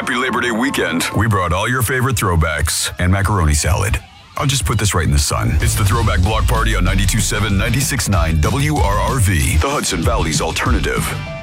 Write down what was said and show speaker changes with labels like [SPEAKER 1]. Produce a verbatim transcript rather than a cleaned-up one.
[SPEAKER 1] Happy Labor Day weekend. We brought all your favorite throwbacks and macaroni salad. I'll just put this right in the sun. It's the Throwback Block Party on ninety-two point seven, ninety-six point nine W R R V, the Hudson Valley's alternative.